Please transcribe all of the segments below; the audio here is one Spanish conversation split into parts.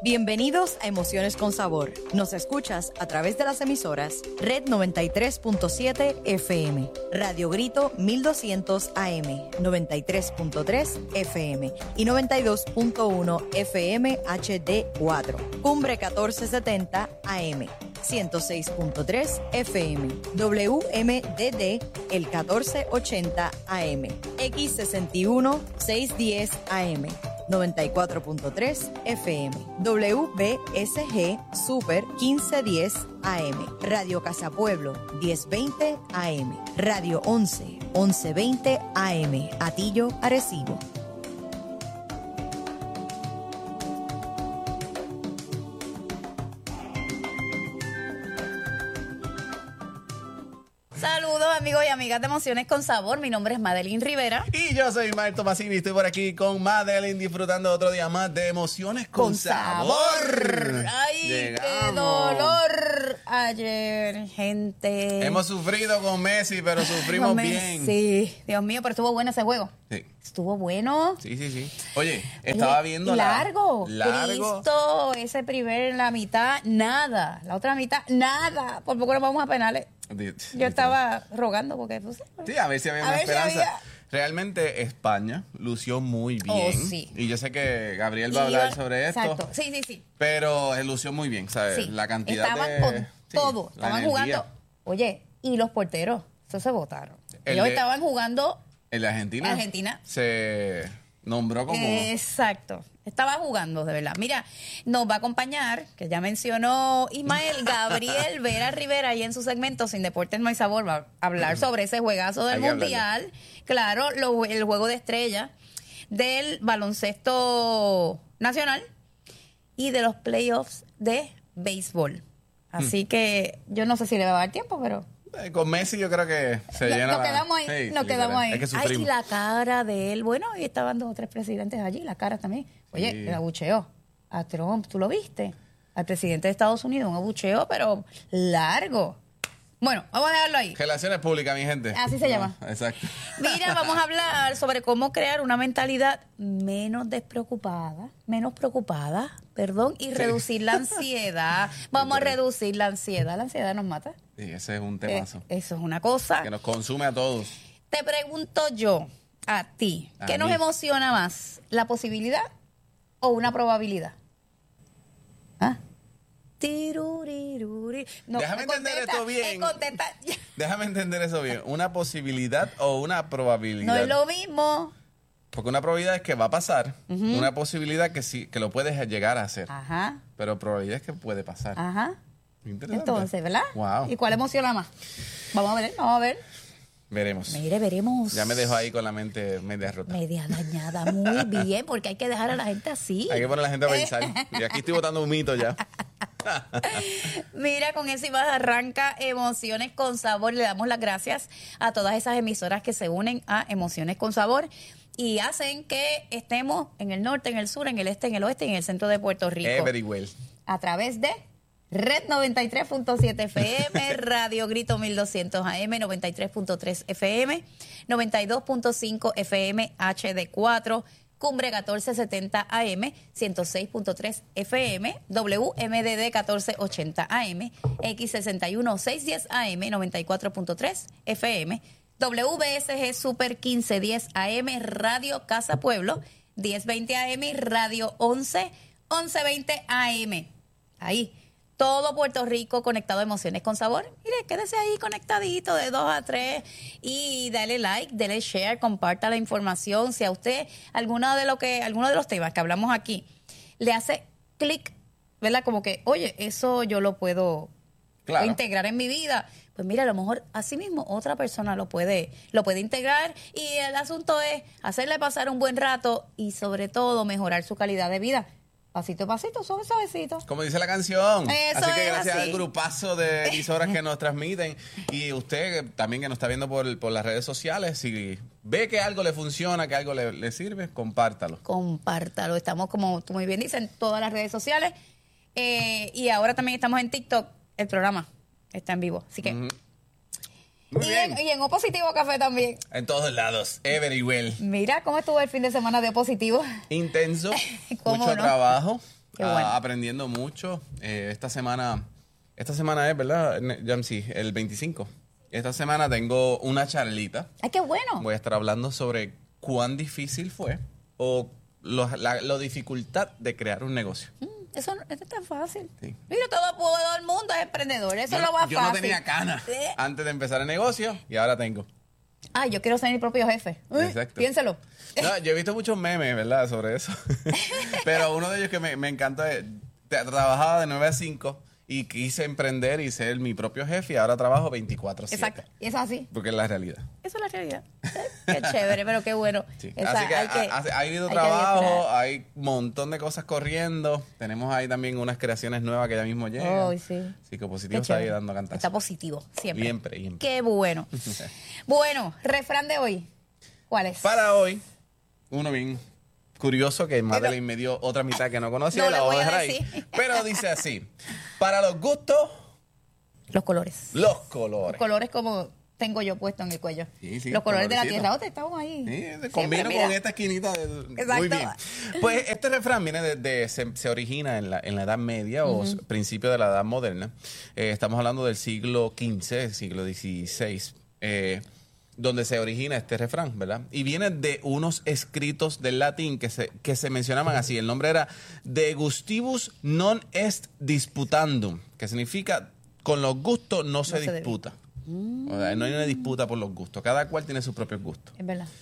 Bienvenidos a Emociones con Sabor. Nos escuchas a través de las emisoras Red 93.7 FM, Radio Grito 1200 AM, 93.3 FM y 92.1 FM HD4, Cumbre 1470 AM. 106.3 FM, WMDD el 1480 AM, X61 610 AM, 94.3 FM, WBSG Super 1510 AM, Radio Casa Pueblo 1020 AM, Radio 11 1120 AM, Atillo, Arecibo. Saludos amigos y amigas de Emociones con Sabor, mi nombre es Madeline Rivera. Y yo soy Mark Tomasini, estoy por aquí con Madeline disfrutando otro día más de Emociones con Sabor. ¡Ay, Llegamos. qué dolor! Ayer, gente. Hemos sufrido con Messi, pero sufrimos bien. Sí, Dios mío, pero estuvo bueno ese juego. Sí. Estuvo bueno. Sí. Oye, estaba viendo largo. Largo. Cristo, ese primer, la mitad, nada. La otra mitad, nada. Por poco nos vamos a penales. Yo estaba rogando porque pues, sí, a ver si había una esperanza. Realmente España lució muy bien. Oh, sí. Y yo sé que Gabriel va a hablar sobre esto. Exacto. Sí. Pero lució muy bien, ¿sabes? Sí. La cantidad estaban con todo. Estaban jugando. Oye, y los porteros, eso se votaron. Ellos estaban jugando. En la Argentina. Argentina. Se nombró como. Exacto. Estaba jugando, de verdad. Mira, nos va a acompañar, que ya mencionó Ismael, Gabriel Vera Rivera, y en su segmento Sin Deportes No Hay Sabor va a hablar sobre ese juegazo del Mundial. Claro, el juego de estrella del baloncesto nacional y de los playoffs de béisbol. Así que yo no sé si le va a dar tiempo, pero... Con Messi yo creo que se llena. Nos quedamos ahí, sí, nos quedamos ahí. Es que sufrimos. Ay, y la cara de él. Bueno, y estaban 2 o 3 presidentes allí, la cara también. Oye, el abucheo a Trump, ¿tú lo viste? Al presidente de Estados Unidos, un abucheo, pero largo. Bueno, vamos a dejarlo ahí. Relaciones públicas, mi gente. Así se llama. Exacto. Mira, vamos a hablar sobre cómo crear una mentalidad menos preocupada, y reducir la ansiedad. Vamos a reducir la ansiedad. La ansiedad nos mata. Sí, ese es un temazo. Eso es una cosa. Que nos consume a todos. Te pregunto yo, a ti, ¿qué nos emociona más? ¿La posibilidad o una probabilidad? ¿Ah? Tiruriruri. No, Déjame entender esto bien. Contesta. Déjame entender eso bien. ¿Una posibilidad o una probabilidad? No es lo mismo. Porque una probabilidad es que va a pasar. Una posibilidad que sí, que lo puedes llegar a hacer. Ajá. Pero probabilidad es que puede pasar. Ajá. Interesante. Entonces, ¿verdad? Wow. ¿Y cuál emociona más? Vamos a ver. Veremos. Mire, veremos. Ya me dejo ahí con la mente media rota. Media dañada. Muy bien, porque hay que dejar a la gente así. Hay que poner a la gente a pensar. Y aquí estoy botando un mito ya. Mira, con eso Iván arranca Emociones con Sabor. Le damos las gracias a todas esas emisoras que se unen a Emociones con Sabor y hacen que estemos en el norte, en el sur, en el este, en el oeste y en el centro de Puerto Rico. Everywhere. A través de Red 93.7 FM, Radio Grito 1200 AM, 93.3 FM, 92.5 FM HD4, Cumbre 1470 AM, 106.3 FM, WMDD 1480 AM, X61 610 AM, 94.3 FM, WBSG Super 1510 AM, Radio Casa Pueblo, 1020 AM, Radio 11, 1120 AM. Ahí. Todo Puerto Rico conectado a Emociones con Sabor. Mire, quédese ahí conectadito de 2 a 3 y dale like, dale share, comparta la información. Si a usted alguno de los temas que hablamos aquí le hace clic, ¿verdad? Como que, oye, eso yo lo puedo integrar en mi vida. Pues mira, a lo mejor así mismo otra persona lo puede integrar y el asunto es hacerle pasar un buen rato y sobre todo mejorar su calidad de vida. Pasito a pasito, suavecito. Como dice la canción. Eso así que es gracias así. al grupazo de emisoras que nos transmiten. Y usted también que nos está viendo por las redes sociales, si ve que algo le funciona, que algo le sirve, compártalo. Compártalo. Estamos, como tú muy bien dices, en todas las redes sociales. Y ahora también estamos en TikTok. El programa está en vivo. Así que... Muy bien. Y en O Positivo Café también. En todos lados, everywhere. Mira cómo estuvo el fin de semana de O Positivo. Intenso, ¿Cómo mucho no? trabajo. Qué bueno. aprendiendo mucho. Esta semana es, ¿verdad, Jamsi? El 25. Esta semana tengo una charlita. ¡Ay, qué bueno! Voy a estar hablando sobre cuán difícil fue o la dificultad de crear un negocio. Eso no es tan fácil. Sí. Mira, todo el mundo es emprendedor. Eso es lo más fácil. Yo no tenía canas antes de empezar el negocio y ahora tengo. Yo quiero ser mi propio jefe. Exacto. Piénselo. No, yo he visto muchos memes, ¿verdad?, sobre eso. Pero uno de ellos que me encanta es, trabajaba de 9 a 5 y quise emprender y ser mi propio jefe y ahora trabajo 24/7. Exacto. Y eso es así. Porque es la realidad. Eso es la realidad. Qué chévere, pero qué bueno. Sí. Esa, Así que ha habido trabajo, hay un montón de cosas corriendo. Tenemos ahí también unas creaciones nuevas que ya mismo llegan. Sí. Así que positivo está ahí dando cantazos. Está positivo, siempre. Siempre. Qué bueno. Bueno, refrán de hoy. ¿Cuál es? Para hoy, uno bien curioso que Madeline me dio otra mitad que no conocía, No la le voy a voy a dejar ahí. decir. Pero dice así: para los gustos, Los colores. los colores. Los colores como tengo yo puesto en el cuello. Sí, Los colores de la colorcito. tierra. Estamos ahí. Sí, Siempre, combino mira. con esta esquinita. Exacto. Muy bien. Pues este refrán viene se origina en la Edad Media o principio de la Edad Moderna. Estamos hablando del siglo XV, siglo XVI, donde se origina este refrán, ¿verdad? Y viene de unos escritos del latín que se mencionaban así. El nombre era De gustibus non est disputandum, que significa con los gustos no se disputa. O sea, no hay una disputa por los gustos. Cada cual tiene sus propios gustos. Es verdad.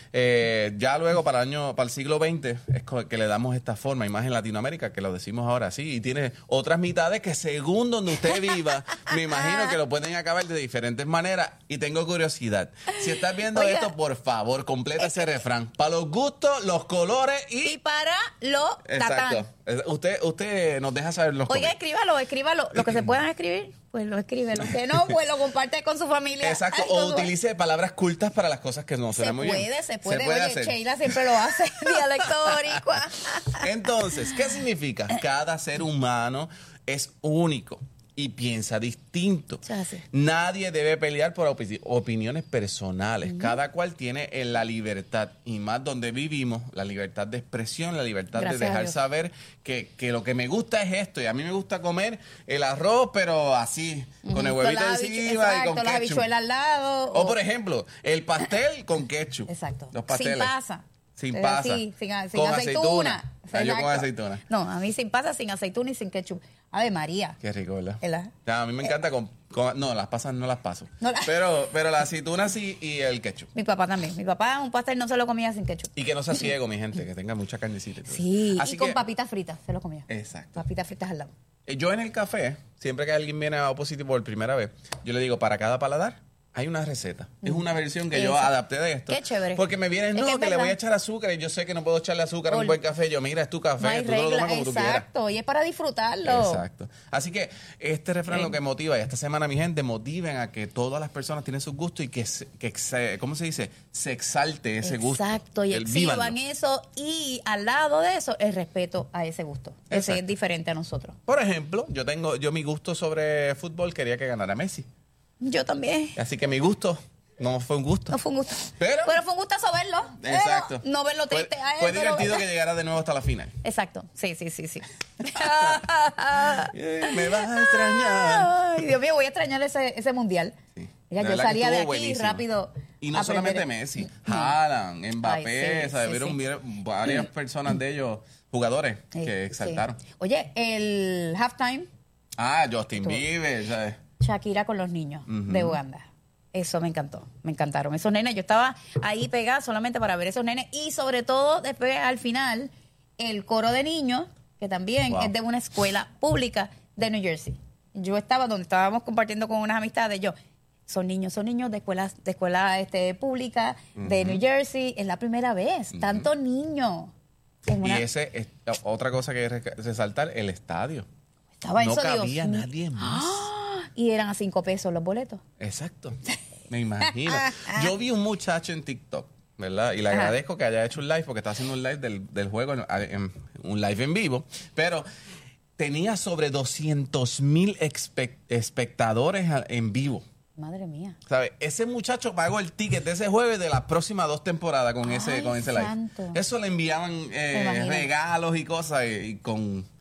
Ya luego para el siglo XX es que le damos esta forma, y más en Latinoamérica, que lo decimos ahora así, y tiene otras mitades que según donde usted viva, me imagino que lo pueden acabar de diferentes maneras. Y tengo curiosidad, si estás viendo Oiga. esto, por favor, completa ese refrán. Para los gustos, los colores Y para lo Exacto. tatán. Usted nos deja saber los Oiga, colores. escríbalo. Lo que se puedan escribir, pues lo escribe. Lo que no, pues lo comparte con su familia. Exacto, Ay, o con su- utilice palabras cultas para las cosas que no Se suenan muy bien. se puede. Oye, hacer. Sheila siempre lo hace. Dialecto boricua. Entonces, ¿qué significa? Cada ser humano es único y piensa distinto. Eso es así. Nadie debe pelear por opiniones personales. Cada cual tiene la libertad, y más donde vivimos, la libertad de expresión, la libertad Gracias de a dejar Dios. saber que lo que me gusta es esto. Y a mí me gusta comer el arroz, pero así, con el huevito las encima y exacto, con las ketchup. habichuelas al lado. O por ejemplo, el pastel con ketchup. Exacto. Los pasteles. Sin pasa. Sin Es pasa. así, sin Con aceituna. Ah, yo con Exacto. aceituna. No, a mí sin pasa, sin aceituna y sin ketchup. Ave María. Qué rico, ¿verdad? ¿Verdad? A mí me encanta no, las pasas no las paso. No la- Pero la aceituna sí y el ketchup. Mi papá también. Mi papá un pastel no se lo comía sin ketchup. Y que no sea ciego, mi gente, que tenga mucha carnecita. Y todo. Sí, Así y con que, papitas fritas se lo comía. Exacto. Papitas fritas al lado. Yo en el café, siempre que alguien viene a Opositivo por primera vez, yo le digo, para cada paladar hay una receta. Es una versión que yo Eso. adapté de esto. Qué chévere. Porque me vienen, Es no, que es que le voy a verdad. echar azúcar y yo sé que no puedo echarle azúcar a un Ol- buen café. Yo, mira, es tu café, No hay tú te lo regla, tomas como tú quieras. exacto. Y es para disfrutarlo. Exacto. Así que este refrán lo que motiva, y esta semana, mi gente, motiven a que todas las personas tienen sus gustos y que ¿cómo se dice? Se exalte ese gusto. Exacto, y Vívanlo. exhiban eso. Y al lado de eso, el respeto a ese gusto. Ese Exacto. es diferente a nosotros. Por ejemplo, yo mi gusto sobre fútbol quería que ganara Messi. Yo también. Así que mi gusto no fue un gusto. No fue un gusto. Pero- fue un gustazo verlo. Exacto. No verlo Fue, triste a él. fue pero- divertido que llegara de nuevo hasta la final. Exacto. Sí. Me vas a extrañar. Ay, Dios mío, voy a extrañar ese mundial. Sí. Mira, La yo verdad que salía de estuvo aquí buenísimo. rápido. Y no a aprender. solamente Messi, Haaland, Mbappé, Ay, sí, ¿sabes? sí, Vieron sí. varias personas de ellos, jugadores, Sí, que exaltaron. sí. Oye, el halftime, Justin Bieber, ¿sabes? Shakira con los niños de Uganda. Eso me encantó, me encantaron. Esos nenes, yo estaba ahí pegada solamente para ver esos nenes. Y sobre todo, después, al final, el coro de niños, que también Wow. es de una escuela pública de New Jersey. Yo estaba donde estábamos compartiendo con unas amistades, son niños de escuela pública de New Jersey. Es la primera vez, tanto niño. En una- Y ese es otra cosa que hay que resaltar, el estadio. estaba No eso, Dios cabía mío. nadie más. Y eran a 5 pesos los boletos. Exacto. Me imagino. Yo vi un muchacho en TikTok, ¿verdad? Y le Ajá. agradezco que haya hecho un live porque está haciendo un live del juego, un live en vivo. Pero tenía sobre 200,000 espectadores en vivo. Madre mía. ¿Sabes? Ese muchacho pagó el ticket de ese jueves de las próximas 2 temporadas con ese live. santo. Eso le enviaban imagino. regalos y cosas y con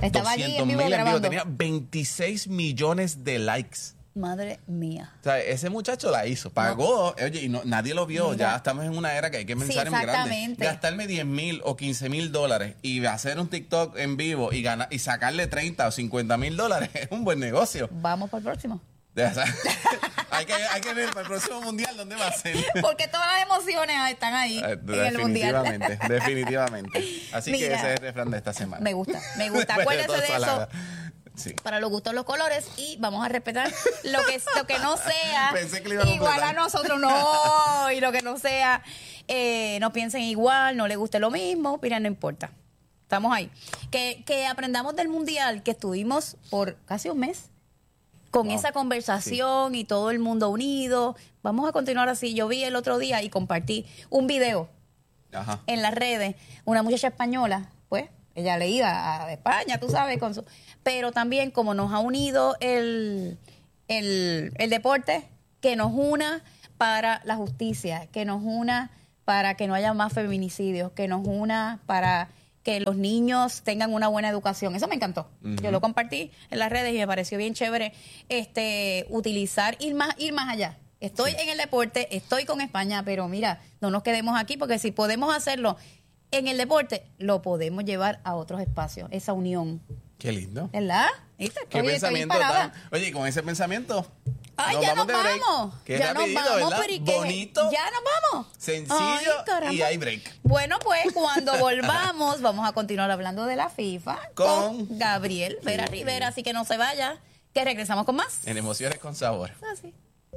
Estaba allí en vivo 200,000 grabando. Tenía 26 millones de likes. Madre mía. O sea, ese muchacho la hizo, pagó, oye, y nadie lo vio. Mira. Ya estamos en una era que hay que pensar en grande. exactamente. Gastarme 10,000 o 15,000 dólares y hacer un TikTok en vivo y sacarle 30 o 50,000 dólares es un buen negocio. Vamos por el próximo. O sea, hay que ver para el próximo mundial dónde va a ser. Porque todas las emociones están ahí en el mundial. Definitivamente. Así que Mira, ese es el refrán de esta semana. Me gusta. Acuérdese de eso. Sí. Para los gustos los colores y vamos a respetar lo que no sea Pensé que le iba a igual completar. a nosotros, no, y lo que no sea no piensen igual, no les guste lo mismo, mira, no importa, estamos ahí. Que aprendamos del mundial, que estuvimos por casi un mes con esa conversación y todo el mundo unido. Vamos a continuar así. Yo vi el otro día y compartí un video en las redes, una muchacha española, pues ella le iba a España, tú sabes, pero también como nos ha unido el deporte, que nos una para la justicia, que nos una para que no haya más feminicidios, que nos una para que los niños tengan una buena educación. Eso me encantó. Yo lo compartí en las redes y me pareció bien chévere utilizar, ir más allá. Estoy en el deporte, estoy con España, pero mira, no nos quedemos aquí, porque si podemos hacerlo en el deporte, lo podemos llevar a otros espacios, esa unión. Qué lindo. ¿Verdad? ¿Viste? Qué pensamiento tan... Oye, con ese pensamiento... Ay, ya nos vamos. Qué ya rapidito, nos vamos, ¿verdad? pero ¿y qué? Bonito. Ya nos vamos. Sencillo. Ay, caramba. Y hay break. Bueno, pues cuando volvamos vamos a continuar hablando de la FIFA con Gabriel Vera Rivera, así que no se vaya, que regresamos con más. En Emociones con Sabor. Así.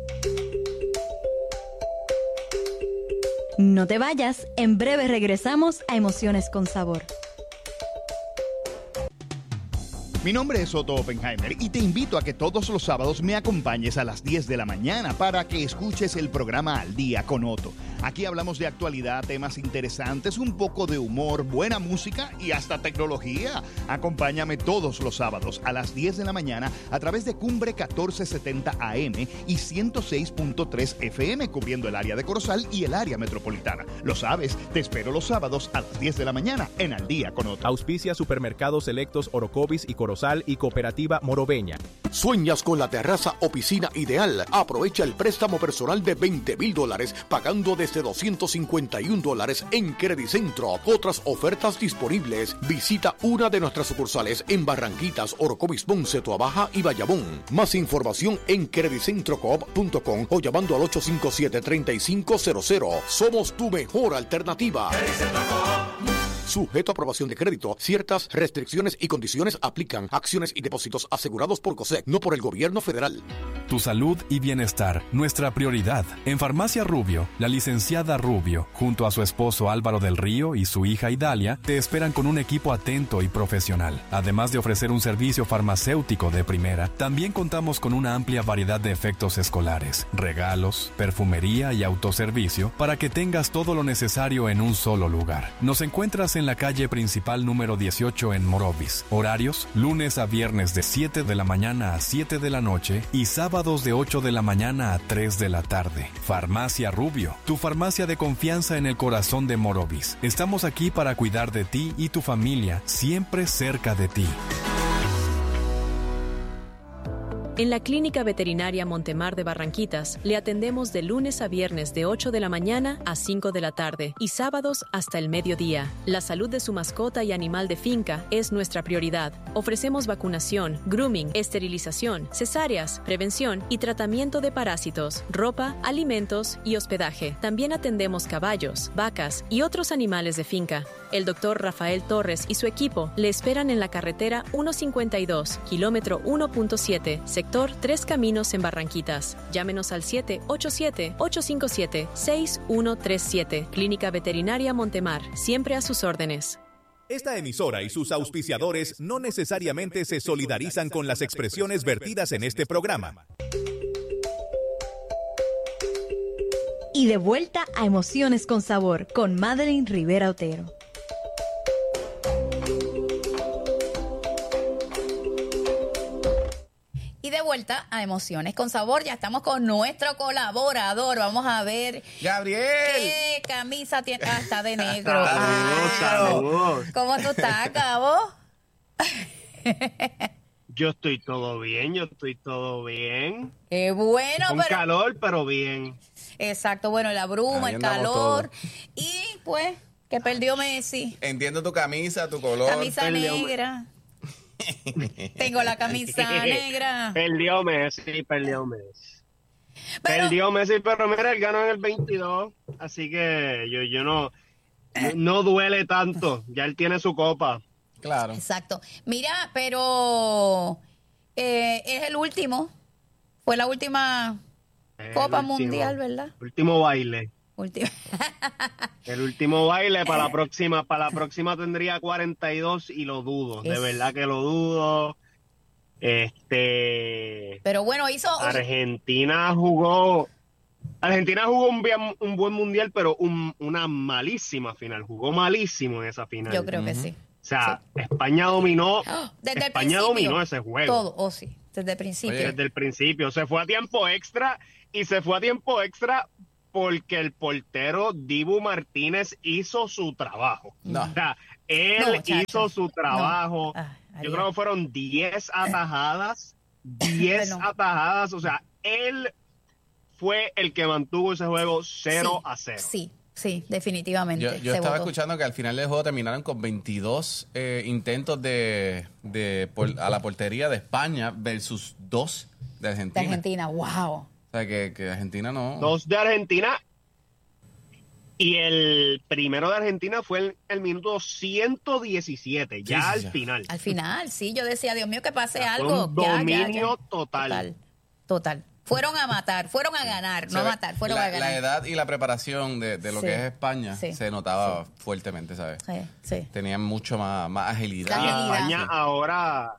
No te vayas, en breve regresamos a Emociones con Sabor. Mi nombre es Otto Oppenheimer y te invito a que todos los sábados me acompañes a las 10 de la mañana para que escuches el programa Al Día con Otto. Aquí hablamos de actualidad, temas interesantes, un poco de humor, buena música y hasta tecnología. Acompáñame todos los sábados a las 10 de la mañana a través de Cumbre 1470 AM y 106.3 FM, cubriendo el área de Corozal y el área metropolitana. Lo sabes, te espero los sábados a las 10 de la mañana en Al Día con Otto. Auspicia Supermercados Selectos Orocovis y Corozal y Cooperativa Moroveña. ¿Sueñas con la terraza o piscina ideal? Aprovecha el préstamo personal de $20,000 pagando desde $251 en Credicentro. Otras ofertas disponibles. Visita una de nuestras sucursales en Barranquitas, Orocovis, Ponce, Toabaja y Bayamón. Más información en credicentrocoop.com o llamando al 857-3500. Somos tu mejor alternativa. Sujeto a aprobación de crédito, ciertas restricciones y condiciones aplican. Acciones y depósitos asegurados por COSEC, no por el gobierno federal. Tu salud y bienestar, nuestra prioridad. En Farmacia Rubio, la licenciada Rubio, junto a su esposo Álvaro del Río y su hija Idalia, te esperan con un equipo atento y profesional. Además de ofrecer un servicio farmacéutico de primera, también contamos con una amplia variedad de efectos escolares, regalos, perfumería y autoservicio para que tengas todo lo necesario en un solo lugar. Nos encuentras en la calle principal número 18 en Morovis. Horarios, lunes a viernes de 7 de la mañana a 7 de la noche y sábados de 8 de la mañana a 3 de la tarde. Farmacia Rubio, tu farmacia de confianza en el corazón de Morovis. Estamos aquí para cuidar de ti y tu familia, siempre cerca de ti. En la Clínica Veterinaria Montemar de Barranquitas le atendemos de lunes a viernes de 8 de la mañana a 5 de la tarde y sábados hasta el mediodía. La salud de su mascota y animal de finca es nuestra prioridad. Ofrecemos vacunación, grooming, esterilización, cesáreas, prevención y tratamiento de parásitos, ropa, alimentos y hospedaje. También atendemos caballos, vacas y otros animales de finca. El doctor Rafael Torres y su equipo le esperan en la carretera 152, kilómetro 1.7, sector 3 Caminos en Barranquitas. Llámenos al 787-857-6137. Clínica Veterinaria Montemar, siempre a sus órdenes. Esta emisora y sus auspiciadores no necesariamente se solidarizan con las expresiones vertidas en este programa. Y de vuelta a Emociones con Sabor con Madeline Rivera Otero. Y de vuelta a Emociones con Sabor, ya estamos con nuestro colaborador. Vamos a ver Gabriel. qué camisa tiene. Ah, está de negro. Saludos. ¿Cómo tú estás, Cabo? Yo estoy todo bien. Qué bueno, Con calor, pero bien. Exacto, bueno, la bruma, Ahí el andamos calor. todos. Y pues, que perdió Messi. Entiendo tu camisa, tu color. Camisa negra. Tengo la camisa negra. Perdió Messi. Pero- Perdió Messi, pero mira, él ganó en el 22. Así que yo no duele tanto. Ya él tiene su copa. Claro. Exacto. Mira, pero es el último. Fue la última Copa Mundial, ¿verdad? Último baile. Última. El último baile para la próxima. Para la próxima tendría 42 y lo dudo. De verdad que lo dudo. Pero bueno, hizo. Argentina jugó un buen mundial, pero una malísima final. Jugó malísimo en esa final. Yo creo que sí. O sea, España dominó. Desde el España principio. dominó ese juego. Todo, sí, desde el principio. Desde el principio. Se fue a tiempo extra porque el portero Dibu Martínez hizo su trabajo. No. O sea, él No, chacho. hizo su trabajo. No. Yo creo que fueron 10 atajadas. 10 Bueno. atajadas. O sea, él fue el que mantuvo ese juego 0-0. Sí, definitivamente. Yo se estaba votó. escuchando que al final del juego terminaron con 22 intentos a la portería de España versus 2 de Argentina. De Argentina, wow. O sea, que Argentina no... 2 de Argentina. Y el primero de Argentina fue el minuto 117, ya Sí, al sí. final. Al final, sí, yo decía, Dios mío, que pase Fue algo. un Ya, dominio total. Total. Fueron a matar, fueron a ganar, no a matar, fueron a la ganar. edad y la preparación de lo Sí. que es España Sí. se notaba fuertemente, ¿sabes? Sí. Tenían mucho más agilidad. La agilidad. España ahora,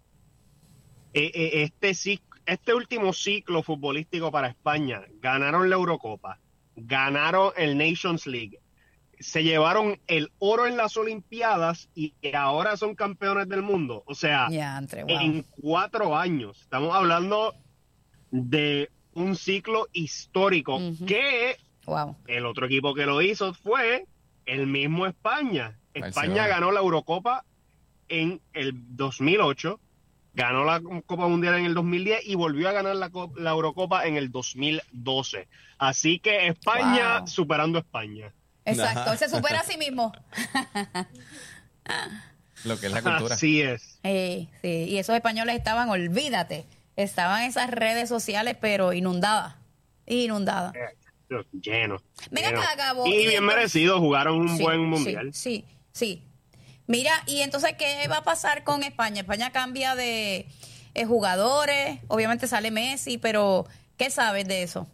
este último ciclo futbolístico para España, ganaron la Eurocopa, ganaron el Nations League, se llevaron el oro en las Olimpiadas y ahora son campeones del mundo. O sea, Ya, entre, wow. en 4 años, estamos hablando de un ciclo histórico que Wow. el otro equipo que lo hizo fue el mismo España. España Barcelona. ganó la Eurocopa en el 2008, ganó la Copa Mundial en el 2010 y volvió a ganar la Eurocopa en el 2012. Así que España Wow. superando a España. Exacto, él se supera a sí mismo. Lo que es la cultura. Así es. Sí, y esos españoles estaban, olvídate, estaban en esas redes sociales, pero inundadas. Lleno. Venga lleno. acá, Gabo, Y y bien entonces- merecido, jugaron un Sí, buen sí, mundial. Sí. Mira, y entonces, ¿qué va a pasar con España? España cambia de jugadores, obviamente sale Messi, pero ¿qué sabes de eso?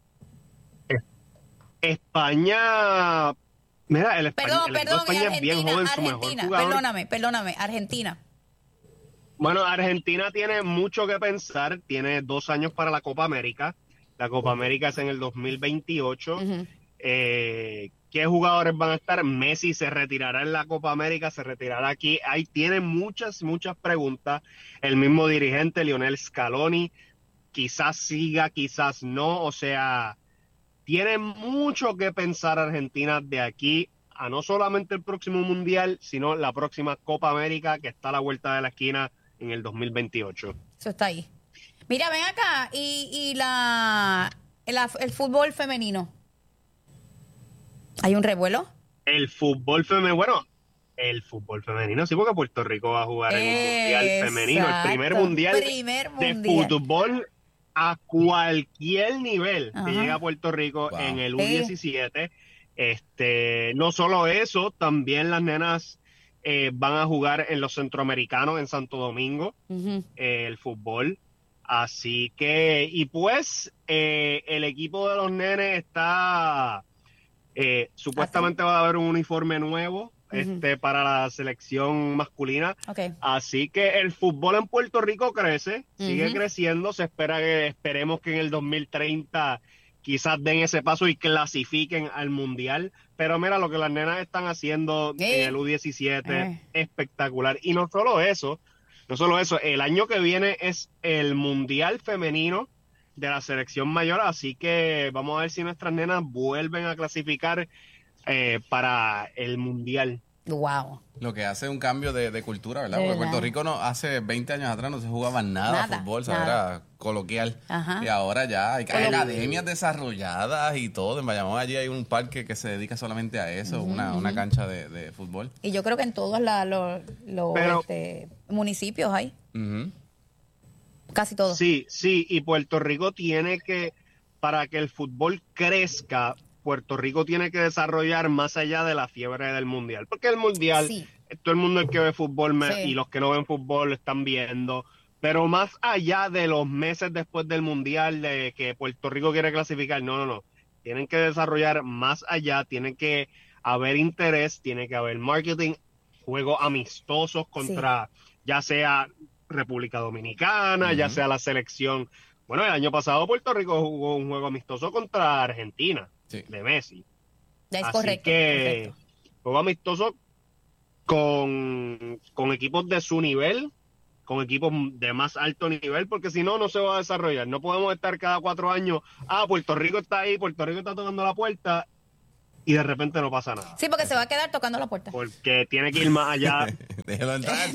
España, mira, el equipo Perdón, de España es bien joven, su mejor Argentina, jugador. perdóname, Argentina. Bueno, Argentina tiene mucho que pensar, tiene 2 años para la Copa América. La Copa América es en el 2028. ¿Qué jugadores van a estar? Messi se retirará en la Copa América, se retirará aquí. Ahí tiene muchas preguntas. El mismo dirigente, Lionel Scaloni, quizás siga, quizás no. O sea, tiene mucho que pensar Argentina de aquí a no solamente el próximo Mundial, sino la próxima Copa América que está a la vuelta de la esquina en el 2028. Eso está ahí. Mira, ven acá, y el fútbol femenino. ¿Hay un revuelo? El fútbol femenino, sí, porque Puerto Rico va a jugar en un mundial femenino, el primer Exacto. mundial Primer de mundial. fútbol a cualquier nivel que Ajá. llega a Puerto Rico Wow. en el U17. No solo eso, también las nenas van a jugar en los centroamericanos en Santo Domingo, el fútbol. Así que, y pues, el equipo de los nenes está, supuestamente va a haber un uniforme nuevo para la selección masculina. Ok. Así que el fútbol en Puerto Rico crece, sigue creciendo. Esperemos que en el 2030 quizás den ese paso y clasifiquen al mundial. Pero mira lo que las nenas están haciendo en el U17, espectacular. Y no solo eso, el año que viene es el mundial femenino de la selección mayor, así que vamos a ver si nuestras nenas vuelven a clasificar para el mundial. Wow. Lo que hace un cambio de cultura, ¿verdad? De Porque verdad. Puerto Rico hace 20 años atrás no se jugaba nada fútbol, ¿sabes? nada. Era coloquial. Ajá. Y ahora ya hay academias desarrolladas y todo. En Bayamón allí hay un parque que se dedica solamente a eso, una cancha de fútbol. Y yo creo que en todos los municipios hay. Ujú. Casi todos. Sí, y Puerto Rico tiene que, para que el fútbol crezca, Puerto Rico tiene que desarrollar más allá de la fiebre del Mundial. Porque el Mundial, Sí. todo el mundo el que ve fútbol Sí. y los que no ven fútbol lo están viendo. Pero más allá de los meses después del Mundial, de que Puerto Rico quiere clasificar, no. Tienen que desarrollar más allá, tiene que haber interés, tiene que haber marketing, juegos amistosos contra ya sea República Dominicana, ya sea la selección. Bueno, el año pasado Puerto Rico jugó un juego amistoso contra Argentina, de Messi. Ya es Así correcto. que juego amistoso con equipos de su nivel, con equipos de más alto nivel, porque si no, no se va a desarrollar. No podemos estar cada 4 años, Puerto Rico está ahí, Puerto Rico está tocando la puerta, y de repente no pasa nada. Sí, porque se va a quedar tocando la puerta. Porque tiene que ir más allá. Déjelo entrar.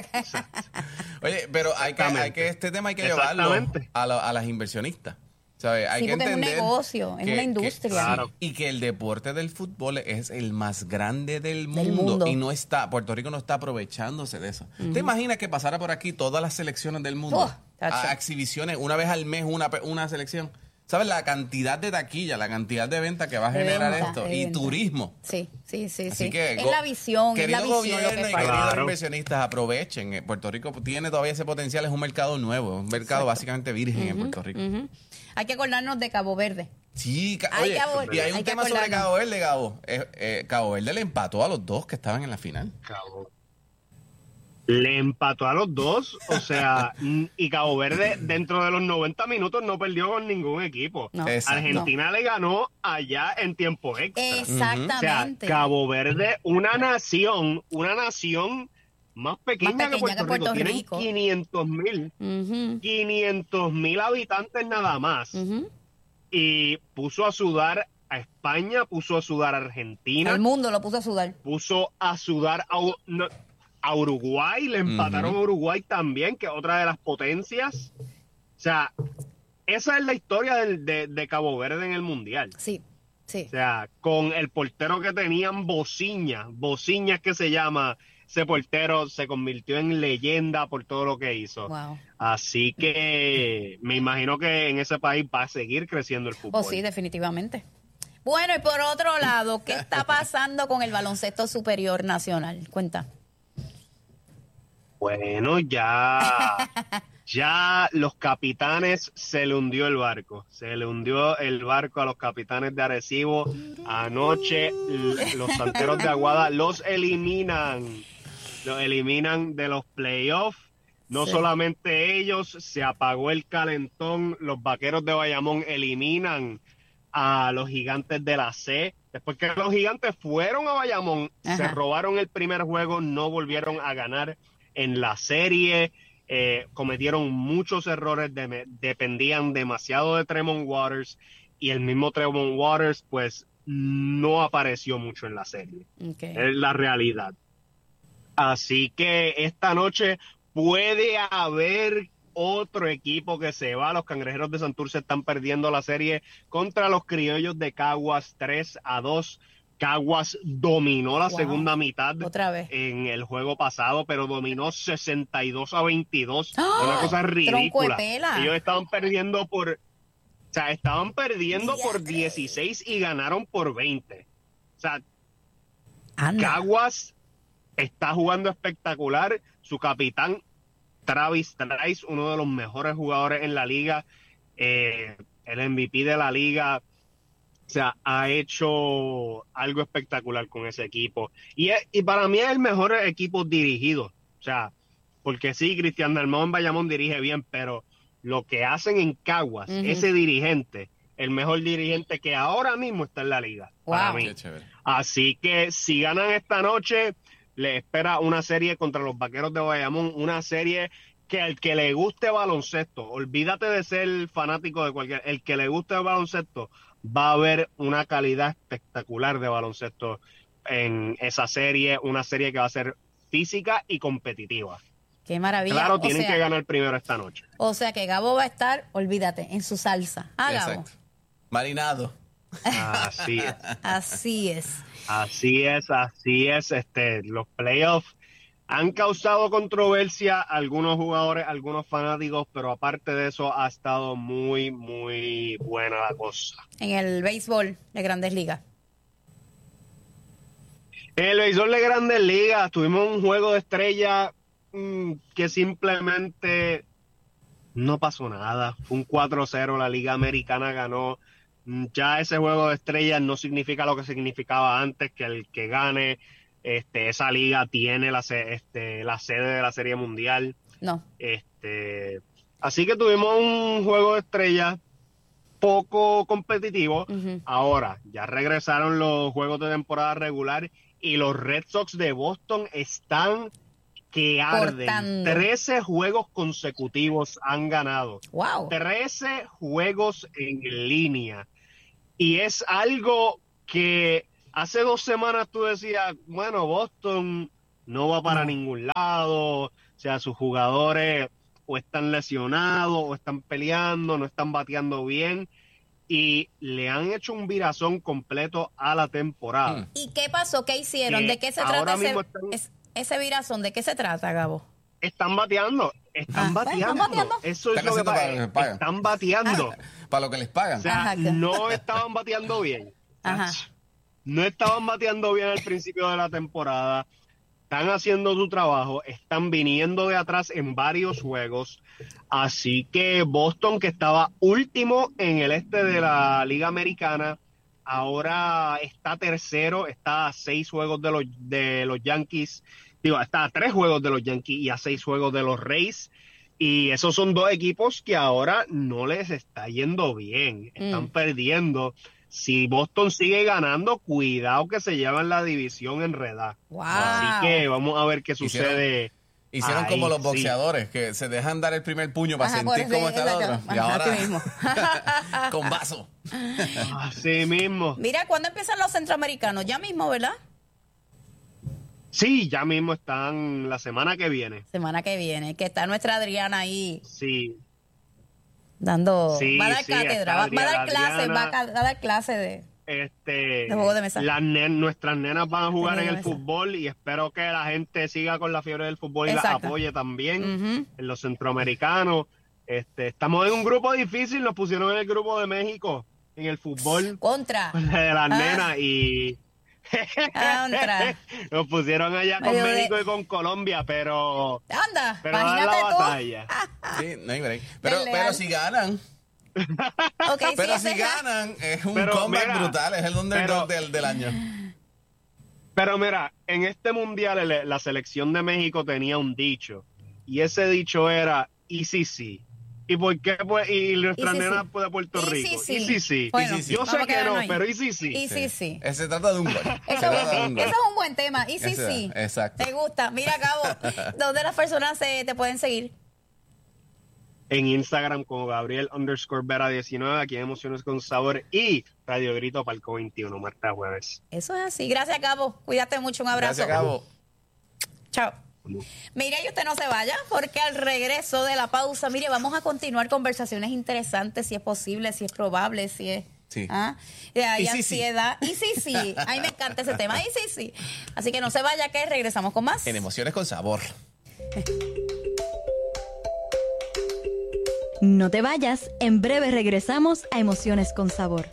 Oye, pero este tema hay que llevarlo Exactamente. a las inversionistas. ¿Sabes? Hay Sí, que porque es un entender negocio, es una industria. claro. Y que el deporte del fútbol es el más grande del Del mundo. mundo. Y Puerto Rico no está aprovechándose de eso. ¿Te imaginas que pasara por aquí todas las selecciones del mundo? Oh, tacho. A exhibiciones, una vez al mes una selección. ¿Sabes? La cantidad de taquilla, la cantidad de venta que va a De generar venta, esto. de Y venta. turismo. Sí. Así que, es la visión, querido lo gobierno que y falta. queridos Claro. inversionistas, aprovechen. Puerto Rico tiene todavía ese potencial, es un mercado nuevo, un mercado básicamente virgen en Puerto Rico. Hay que acordarnos de Cabo Verde. Sí, Hay oye, que y hay un hay que tema sobre acordarnos. Cabo Verde, Gabo. Cabo Verde le empató a los dos que estaban en la final. Le empató a los dos, o sea, y Cabo Verde dentro de los 90 minutos no perdió con ningún equipo. No. Exacto. Argentina le ganó allá en tiempo extra. O sea, Exactamente. Cabo Verde, una nación más pequeña que Puerto Rico. Tienen Rico. 500,000. Ujú, 500,000 habitantes nada más. ujú. Y puso a sudar a España, puso a sudar a Argentina, El mundo lo puso a sudar. puso a sudar a Uruguay, le empataron a Uruguay también, que es otra de las potencias. O sea, esa es la historia de Cabo Verde en el Mundial. Sí. O sea, con el portero que tenían, Bociñas que se llama, ese portero se convirtió en leyenda por todo lo que hizo. Wow. Así que me imagino que en ese país va a seguir creciendo el fútbol. Oh, sí, definitivamente. Bueno, y por otro lado, ¿qué está pasando con el baloncesto superior nacional? Cuenta. Bueno, ya los capitanes se le hundió el barco. Se le hundió el barco a los capitanes de Arecibo. Anoche los Santeros de Aguada los eliminan de los playoffs. No solamente ellos, se apagó el calentón. Los Vaqueros de Bayamón eliminan a los Gigantes de la C. Después que los Gigantes fueron a Bayamón, se robaron el primer juego, no volvieron a ganar en la serie. Cometieron muchos errores, dependían demasiado de Tremont Waters, y el mismo Tremont Waters pues no apareció mucho en la serie. Okay. Es la realidad. Así que esta noche puede haber otro equipo que se va. Los Cangrejeros de Santurce están perdiendo la serie contra los Criollos de Caguas 3-2. Caguas dominó la segunda mitad Otra vez. en el juego pasado, pero dominó 62-22. ¡Ah! Una cosa Tronco de ridícula. pela. Ellos estaban perdiendo por 16 y ganaron por 20. O sea, Caguas está jugando espectacular. Su capitán, Travis Trice, uno de los mejores jugadores en la liga, el MVP de la liga. O sea, ha hecho algo espectacular con ese equipo. Y para mí es el mejor equipo dirigido. O sea, porque sí, Cristian Dalmau en Bayamón dirige bien, pero lo que hacen en Caguas, ese dirigente, el mejor dirigente que ahora mismo está en la liga. Para mí. Así que si ganan esta noche, le espera una serie contra los Vaqueros de Bayamón, una serie que al que le guste baloncesto, olvídate de ser fanático de el que le guste el baloncesto, va a haber una calidad espectacular de baloncesto en esa serie, una serie que va a ser física y competitiva. Qué maravilla. Claro, tienen que ganar primero esta noche. O sea que Gabo va a estar, olvídate, en su salsa. Ah, Gabo. Exacto. Marinado. Así es. Así es. Así es. Los playoffs han causado controversia algunos jugadores, algunos fanáticos, pero aparte de eso ha estado muy, muy buena la cosa. En el béisbol de Grandes Ligas. En el béisbol de Grandes Ligas tuvimos un juego de estrella que simplemente no pasó nada. Fue un 4-0, la Liga Americana ganó. Ya ese juego de estrellas no significa lo que significaba antes, que el que gane esa liga tiene la sede de la Serie Mundial. No. Así que tuvimos un juego de estrellas poco competitivo. Ahora, ya regresaron los juegos de temporada regular y los Red Sox de Boston están que arden. Cortando. 13 juegos consecutivos han ganado. Wow. 13 juegos en línea. Y es algo que hace 2 semanas tú decías, bueno, Boston no va para ningún lado. O sea, sus jugadores o están lesionados o están peleando, no están bateando bien. Y le han hecho un virazón completo a la temporada. ¿Y qué pasó? ¿Qué hicieron? ¿De qué se ahora trata mismo ese virazón? ¿De qué se trata, Gabo? Están bateando. Están bateando. Eso es lo que pasa. Están bateando. Para lo que les pagan. O sea, no estaban bateando bien. Ajá. No estaban bateando bien al principio de la temporada. Están haciendo su trabajo. Están viniendo de atrás en varios juegos. Así que Boston, que estaba último en el este de la Liga Americana, ahora está tercero. Está a 6 juegos de los Yankees. Digo, está a 3 juegos de los Yankees y a 6 juegos de los Rays. Y esos son 2 equipos que ahora no les está yendo bien. Están perdiendo. Si Boston sigue ganando, cuidado que se llevan la división enredada. Wow. Así que vamos a ver qué sucede. Hicieron ahí, como los boxeadores, que se dejan dar el primer puño para sentir cómo está el otro. Y ahora mismo. con vaso. Así mismo. Mira, ¿cuándo empiezan los centroamericanos? Ya mismo, ¿verdad? Sí, ya mismo están la semana que viene. Semana que viene, que está nuestra Adriana ahí Sí. dando, Sí, va a dar sí, cátedra, está va a dar clase, Adriana. va a dar clase de juego de mesa. Nuestras nenas van a jugar De en juego el de mesa. fútbol y espero que la gente siga con la fiebre del fútbol y las Exacto. apoye también Ujú. en los centroamericanos. Estamos en un grupo difícil, nos pusieron en el grupo de México en el fútbol Contra. de las nenas y Contra. nos pusieron allá con Medio de- México y con Colombia, pero Anda, dan imagínate la tú. batalla. Sí, no hay break. Pero leal. si ganan, Ok, pero sí, si ese- ganan, es un Pero comeback mira, brutal, es el underdog pero- del año. Pero mira, en este mundial la selección de México tenía un dicho y ese dicho era ¿y sí? ¿Y por qué pues, y nuestra ¿Y sí, nena sí? de Puerto ¿Y Rico? sí, ¿Y sí? sí? Bueno, ¿Y sí, sí? Yo vamos sé a que quedarnos no, ahí. pero ¿y sí? Y sí. Se trata de un gol. Eso, Se trata de un gol. eso es un buen tema. Y sí, Ese, sí. exacto. Te gusta. Mira, Gabo, ¿dónde las personas te pueden seguir? En Instagram como Gabriel_Vera19, aquí en Emociones con Sabor y Radio Grito Palco 21, martes a jueves. Eso es así. Gracias, Gabo. Cuídate mucho. Un abrazo. Gracias, Gabo. Chao. Mire, y usted no se vaya, porque al regreso de la pausa, mire, vamos a continuar conversaciones interesantes, si es posible, si es probable, si es... Sí. Hay Y sí, sí. ansiedad. Y sí, sí. A mí me encanta ese tema. Y sí, sí. Así que no se vaya, que regresamos con más. En Emociones con Sabor. No te vayas, en breve regresamos a Emociones con Sabor.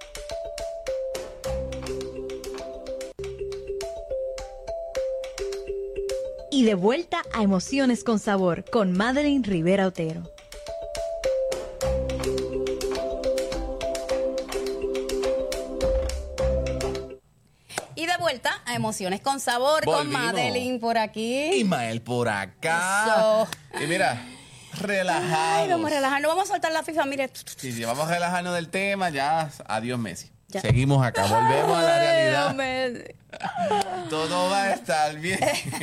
Y de vuelta a Emociones con Sabor con Madeline Rivera Otero. Y de vuelta a Emociones con Sabor con Volvimos. Madeline por aquí. Ismael por acá. Eso. Y mira, relajados. Ay, vamos a relajarnos, vamos a soltar la FIFA, mire. Sí, vamos a relajarnos del tema. Ya, adiós Messi. Ya. Seguimos acá, volvemos a la Ay, realidad. hombre. Todo va a estar bien.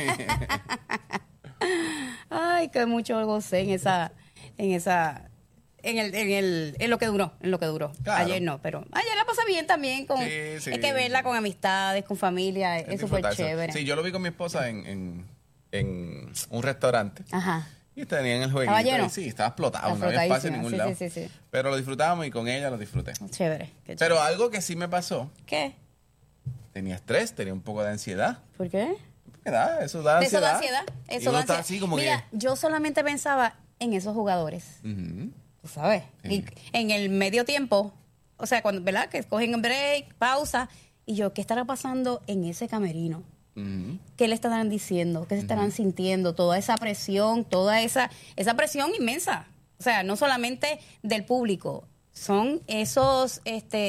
Ay, que mucho gocé en lo que duró, Claro. Ayer no, pero ayer la pasé bien. bien también. Sí, Es que verla con amistades, con familia, es súper chévere. Sí, yo lo vi con mi esposa en un restaurante. Ajá. Y tenían el jueguito. ¿Estaba lleno? Sí, estaba explotado. No había espacio en ningún lado. Sí. Pero lo disfrutábamos y con ella lo disfruté. Chévere. Qué chévere. Pero algo que sí me pasó. ¿Qué? Tenía estrés, tenía un poco de ansiedad. ¿Por qué? Eso da ansiedad. Eso da ansiedad. Y Eso uno da está ansiedad. así como Mira, yo solamente pensaba en esos jugadores. Tú sabes. Sí. Y en el medio tiempo, o sea, cuando, ¿verdad? Que cogen break, pausa. Y yo, ¿qué estará pasando en ese camerino? ¿Qué le estarán diciendo? ¿Qué se estarán sintiendo? Toda esa presión, toda esa presión inmensa. O sea, no solamente del público, son esos,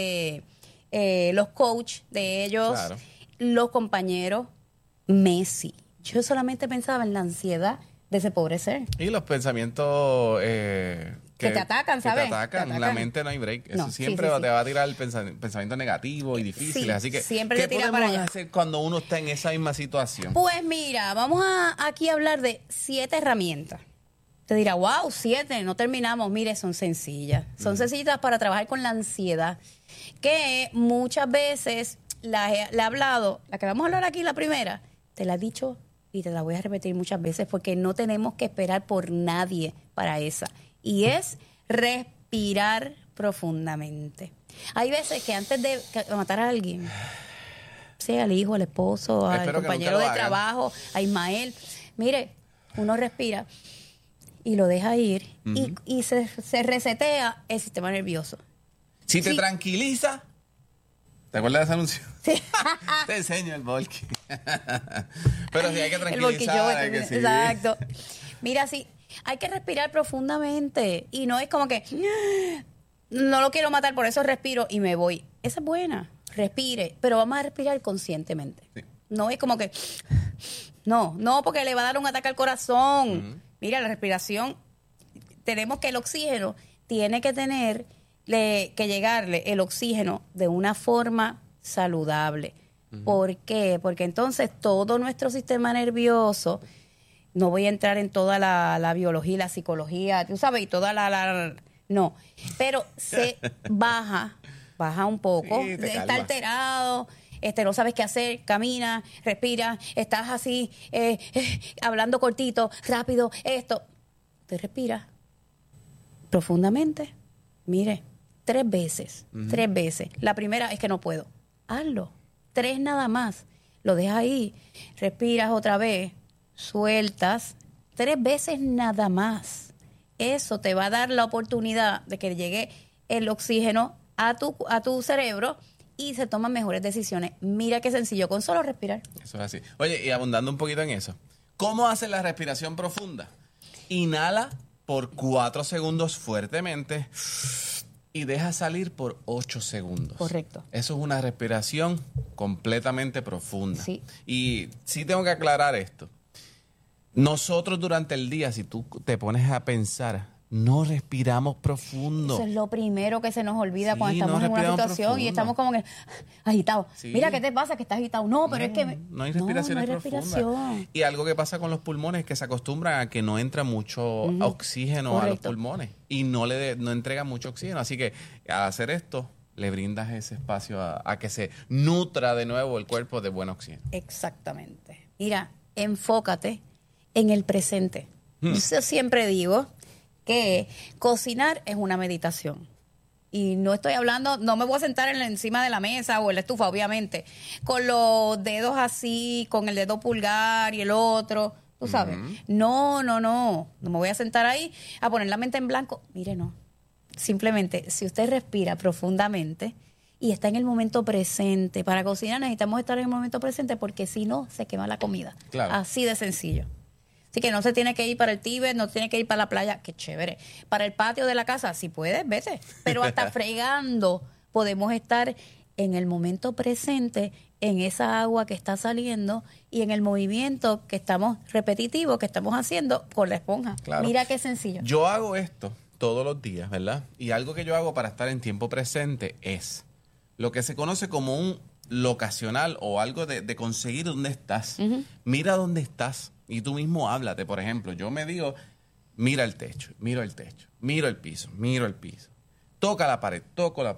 los coach de ellos, Claro. los compañeros, Messi. Yo solamente pensaba en la ansiedad de ese pobre ser. Y los pensamientos Que te atacan, ¿sabes? Que te atacan. Te atacan. La mente no hay break. Eso No, siempre sí. te va a tirar el pensamiento negativo y difíciles. Sí, Así que, siempre ¿qué te tira podemos para allá. hacer cuando uno está en esa misma situación? Pues mira, vamos aquí a hablar de 7 herramientas. Te dirá, wow, 7, no terminamos. Mire, son sencillas. Son sencillas para trabajar con la ansiedad. Que muchas veces la he hablado, la que vamos a hablar aquí, la primera, te la he dicho y te la voy a repetir muchas veces porque no tenemos que esperar por nadie para esa. Y es respirar profundamente. Hay veces que antes de matar a alguien, sea al hijo, al esposo, al Espero que compañero nunca de lo hagan. trabajo, a Ismael, mire, uno respira y lo deja ir y se resetea el sistema nervioso. Si te Sí. tranquiliza, ¿te acuerdas de ese anuncio? Sí. Te enseño el volky. Pero sí hay que El tranquilizar. bolquillo, hay que sí. exacto. Mira, sí, hay que respirar profundamente y no es como que no lo quiero matar, por eso respiro y me voy. Esa es buena, respire, pero vamos a respirar conscientemente. Sí. No es como que no, porque le va a dar un ataque al corazón. Mira, la respiración, tenemos que el oxígeno tiene que que llegarle el oxígeno de una forma saludable. ¿Por qué? Porque entonces todo nuestro sistema nervioso, no voy a entrar en toda la biología y la psicología, tú sabes, y toda no, pero se baja un poco, Sí, te está calma. alterado, no sabes qué hacer, camina, respira, estás así, hablando cortito, rápido, te respira profundamente, mire, 3 veces, 3 veces. La primera es que no puedo, hazlo, 3 nada más, lo dejas ahí, respiras otra vez, sueltas, 3 veces nada más. Eso te va a dar la oportunidad de que llegue el oxígeno a tu cerebro y se toman mejores decisiones. Mira qué sencillo, con solo respirar. Eso es así. Oye, y abundando un poquito en eso, ¿cómo hace la respiración profunda? Inhala por 4 segundos fuertemente y deja salir por 8 segundos. Correcto. Eso es una respiración completamente profunda. Sí. Y sí tengo que aclarar esto. Nosotros durante el día, si tú te pones a pensar, no respiramos profundo. Eso es lo primero que se nos olvida Sí, cuando estamos no en una respiramos situación profundo. y estamos como que agitados. Sí. Mira, ¿qué te pasa? Que estás agitado. No, pero es que... No hay respiraciones no hay profundas. respiración. Y algo que pasa con los pulmones es que se acostumbran a que no entra mucho oxígeno a los Correcto. pulmones y no entrega mucho oxígeno. Así que al hacer esto, le brindas ese espacio a que se nutra de nuevo el cuerpo de buen oxígeno. Exactamente. Mira, enfócate en el presente. Yo siempre digo que cocinar es una meditación. Y no estoy hablando, no me voy a sentar encima de la mesa o en la estufa, obviamente, con los dedos así, con el dedo pulgar y el otro, tú sabes. No me voy a sentar ahí a poner la mente en blanco. Mire, no. Simplemente, si usted respira profundamente y está en el momento presente, para cocinar necesitamos estar en el momento presente porque si no, se quema la comida. Claro. Así de sencillo. Así que no se tiene que ir para el Tíbet, no tiene que ir para la playa, qué chévere. Para el patio de la casa, si puedes, vete. Pero hasta fregando podemos estar en el momento presente, en esa agua que está saliendo y en el movimiento que estamos repetitivo, que estamos haciendo con la esponja. Claro. Mira qué sencillo. Yo hago esto todos los días, ¿verdad? Y algo que yo hago para estar en tiempo presente es lo que se conoce como un locacional o algo de conseguir dónde estás. Mira dónde estás y tú mismo háblate. Por ejemplo, yo me digo, mira el techo, miro el techo, miro el piso, toca la pared, toco la pared.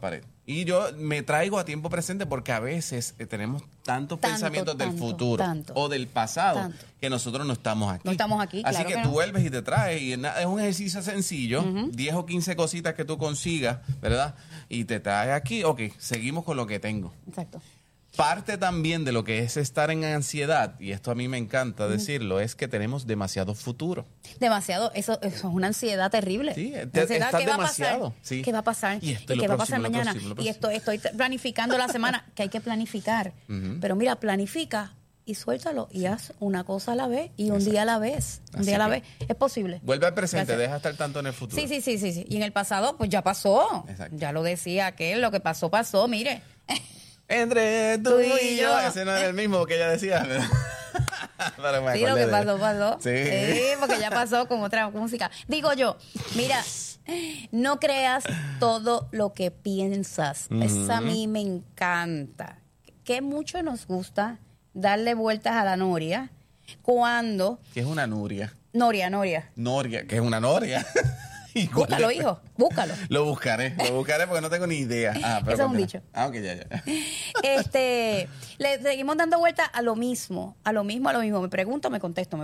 Y yo me traigo a tiempo presente porque a veces tenemos tantos pensamientos del futuro o del pasado que nosotros no estamos aquí. No estamos aquí, Así claro que tú vuelves y te traes. Y es un ejercicio sencillo, 10 o 15 cositas que tú consigas, ¿verdad? Y te traes aquí, ok, seguimos con lo que tengo. Exacto. Parte también de lo que es estar en ansiedad, y esto a mí me encanta decirlo, es que tenemos demasiado futuro. Demasiado, eso es una ansiedad terrible. Sí, Ansiedad, estás ¿qué va a demasiado. pasar? Sí. ¿Qué va a pasar? Y esto, ¿Y lo qué va a próximo, pasar lo mañana? próximo, lo Y estoy planificando la semana, que hay que planificar. Pero mira, planifica y suéltalo y haz una cosa a la vez y un día a la vez. Un día a la vez. Es posible. Vuelve al presente, Gracias. deja estar tanto en el futuro. Sí. Y en el pasado, pues ya pasó. Exacto. Ya lo decía aquel, lo que pasó, mire. Entre tú y yo. Ese no era el mismo que ella decía. Pero me Sí, lo acordé que pasó. Sí. Sí, porque ya pasó con otra música. Digo yo, mira, no creas todo lo que piensas. Eso a mí me encanta. Que mucho nos gusta darle vueltas a la noria cuando... ¿Qué es una nuria? Noria. Noria, ¿qué es una noria? Búscalo, hijo, búscalo. Lo buscaré porque no tengo ni idea. Pero Eso es un cuéntame. dicho. Ok, ya. Le seguimos dando vuelta a lo mismo. Me pregunto, me contesto.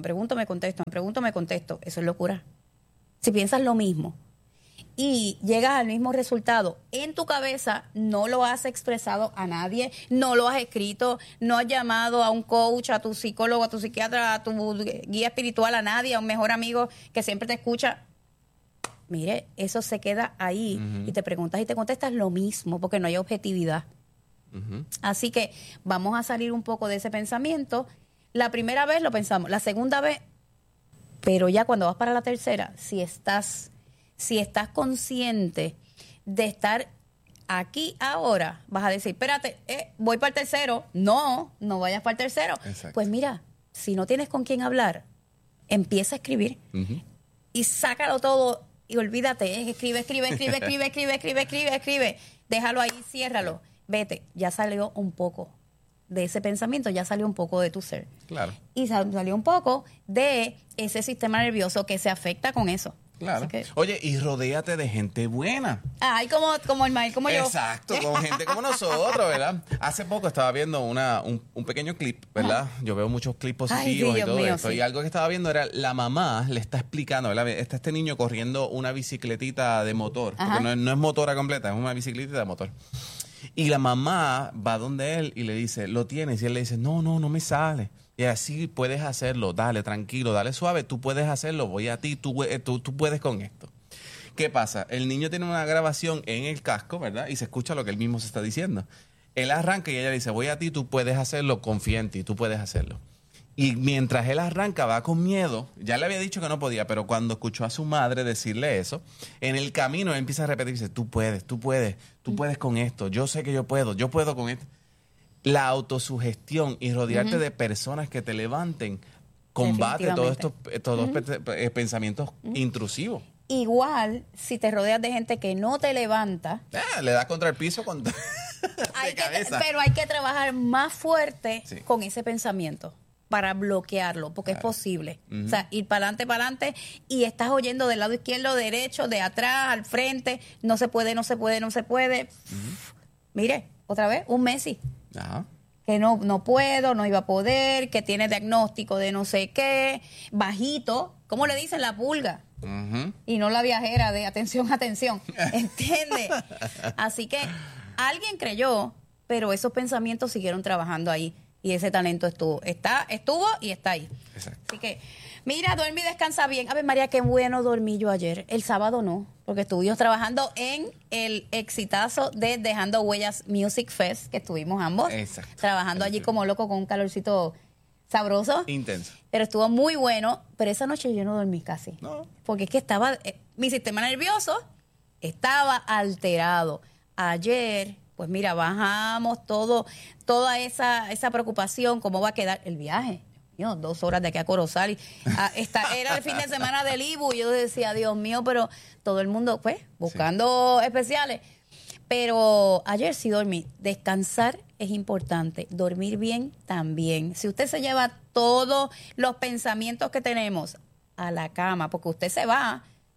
Eso es locura. Si piensas lo mismo y llegas al mismo resultado, en tu cabeza no lo has expresado a nadie, no lo has escrito, no has llamado a un coach, a tu psicólogo, a tu psiquiatra, a tu guía espiritual, a nadie, a un mejor amigo que siempre te escucha. Mire, eso se queda ahí y te preguntas y te contestas lo mismo porque no hay objetividad. Así que vamos a salir un poco de ese pensamiento. La primera vez lo pensamos, la segunda vez, pero ya cuando vas para la tercera, si estás consciente de estar aquí ahora, vas a decir, espérate, voy para el tercero. No vayas para el tercero. Exacto. Pues mira, si no tienes con quién hablar, empieza a escribir y sácalo todo. Y olvídate, escribe. Déjalo ahí, ciérralo. Vete, ya salió un poco de ese pensamiento, ya salió un poco de tu ser. Claro. Y salió un poco de ese sistema nervioso que se afecta con eso. Claro. Así que, Oye, y rodéate de gente buena. ay, como el Mael, como yo. Exacto, con gente como nosotros, ¿verdad? Hace poco estaba viendo un pequeño clip, ¿verdad? Yo veo muchos clips positivos Ay, y Dios todo mío, eso. sí. Y algo que estaba viendo era la mamá le está explicando, ¿verdad? Está este niño corriendo una bicicletita de motor, porque no es motora completa, es una bicicletita de motor. Y la mamá va donde él y le dice, ¿lo tienes? Y él le dice, no me sale. Y así puedes hacerlo, dale, tranquilo, dale suave, tú puedes hacerlo, voy a ti, tú puedes con esto. ¿Qué pasa? El niño tiene una grabación en el casco, ¿verdad? Y se escucha lo que él mismo se está diciendo. Él arranca y ella le dice, voy a ti, tú puedes hacerlo, confía en ti, tú puedes hacerlo. Y mientras él arranca, va con miedo. Ya le había dicho que no podía, pero cuando escuchó a su madre decirle eso, en el camino él empieza a repetirse, tú puedes con esto, yo sé que yo puedo con esto. La autosugestión y rodearte de personas que te levanten combate todos estos pensamientos intrusivos. Igual, si te rodeas de gente que no te levanta, Le das contra el piso con de cabeza. pero hay que trabajar más fuerte con ese pensamiento para bloquearlo, porque es posible. O sea, ir para adelante, y estás oyendo del lado izquierdo, derecho, de atrás, al frente, no se puede. Mire, otra vez, un Messi. Ajá. Que no puedo, no iba a poder, que tiene diagnóstico de no sé qué, bajito, ¿cómo le dicen? La pulga. Y no la viajera de atención, ¿entiendes? Así que alguien creyó, pero esos pensamientos siguieron trabajando ahí y ese talento estuvo y está ahí. Exacto. Así que, mira, duerme y descansa bien. A ver, María, qué bueno dormí yo ayer. El sábado no, porque estuvimos trabajando en el exitazo de Dejando Huellas Music Fest, que estuvimos ambos. Exacto. Trabajando allí como loco con un calorcito sabroso. Intenso. Pero estuvo muy bueno. Pero esa noche yo no dormí casi. No. Porque es que mi sistema nervioso estaba alterado. Ayer, pues mira, bajamos toda esa preocupación, cómo va a quedar el viaje. 2 horas de aquí a Corozal. Era el fin de semana del Ibu. Y yo decía, Dios mío, pero todo el mundo, pues, buscando especiales. Pero ayer sí dormí. Descansar es importante. Dormir bien también. Si usted se lleva todos los pensamientos que tenemos a la cama, porque usted se va,